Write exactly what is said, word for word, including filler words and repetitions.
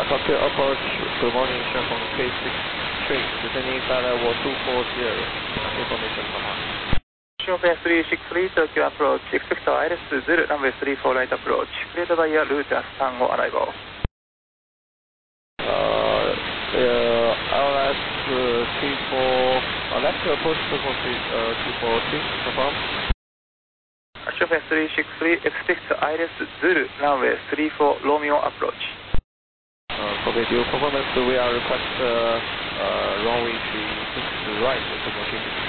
Uh, Tokyo approach, good morning, Sharp on K six three, descending flight level two four zero, information from us. Chopin three six three, Tokyo approach, expect I L S zero, runway three four right approach, cleared by air route as Tango arrival. Uh, uh, I L S uh, three four, uh, left approach two four three, uh, two four three, confirm. Chopin three six three, expect I L S zero, runway three four Romeo approach. Uh, for video performance, we are request uh, uh, runway three six right to machine.